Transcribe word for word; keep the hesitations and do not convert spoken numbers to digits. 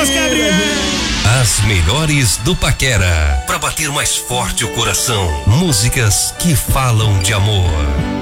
Lucas Gabriel. As melhores do Paquera, pra bater mais forte o coração. Músicas que falam de amor.